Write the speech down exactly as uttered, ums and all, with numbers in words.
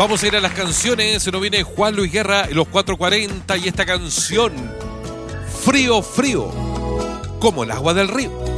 Vamos a ir a las canciones. Se nos viene Juan Luis Guerra y los cuatro cuarenta y esta canción, Frío, Frío, como el agua del río.